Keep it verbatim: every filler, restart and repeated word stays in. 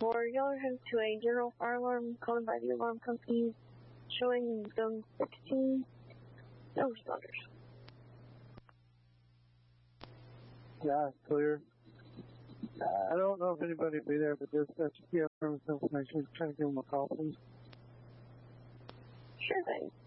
For Yellowhead to a general fire alarm called by the alarm company showing in zone sixteen. No responders. Yeah, clear. I don't know if anybody will be there, but just uh, yeah, information. Trying to give them a call, please. Sure thing.